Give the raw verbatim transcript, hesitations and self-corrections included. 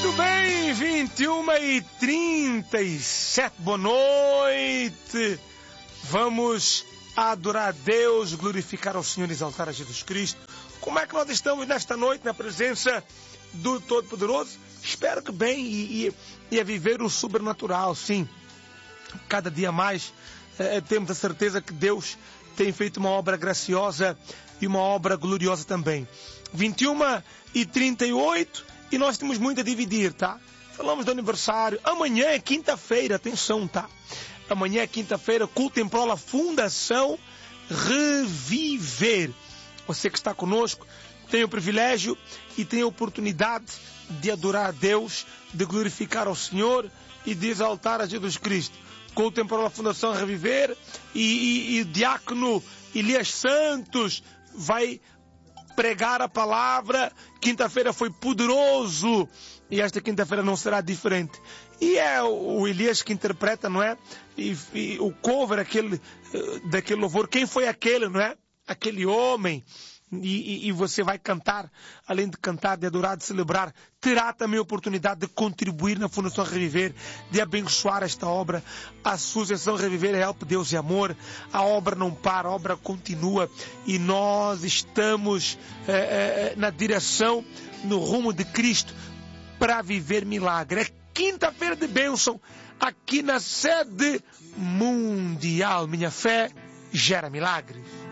Muito bem, vinte e uma e trinta e sete, boa noite. Vamos adorar a Deus, glorificar ao Senhor e exaltar a Jesus Cristo. Como é que nós estamos nesta noite na presença do Todo-Poderoso? Espero que bem e, e, e a viver o sobrenatural, sim. Cada dia mais eh, temos a certeza que Deus tem feito uma obra graciosa e uma obra gloriosa também. vinte e uma e trinta e oito e nós temos muito a dividir, tá? Falamos do aniversário. Amanhã é quinta-feira, atenção, tá? Amanhã é quinta-feira, culto temporal, a Fundação Reviver. Você que está conosco tem o privilégio e tem a oportunidade de adorar a Deus, de glorificar ao Senhor e de exaltar a Jesus Cristo. Culto temporal, a Fundação Reviver e, e, e o diácono Elias Santos vai pregar a palavra. Quinta-feira foi poderoso e esta quinta-feira não será diferente. E é o Elias que interpreta, não é? E, e o cover aquele, daquele louvor. Quem foi aquele, não é? Aquele homem. E, e, e você vai cantar, além de cantar, de adorar, de celebrar, terá também a oportunidade de contribuir na Fundação Reviver, de abençoar esta obra. A Associação Reviver é Help, Deus e Amor. A obra não para, a obra continua e nós estamos é, é, na direção, no rumo de Cristo para viver milagre. É quinta-feira de bênção aqui na sede mundial. Minha fé gera milagres.